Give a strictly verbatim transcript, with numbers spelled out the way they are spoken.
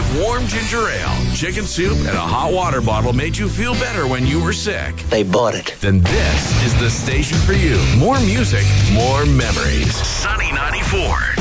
warm ginger ale, chicken soup, and a hot water bottle made you feel better when you were sick, They bought it. then this is the station for you. More music, more memories. Sunny ninety-four.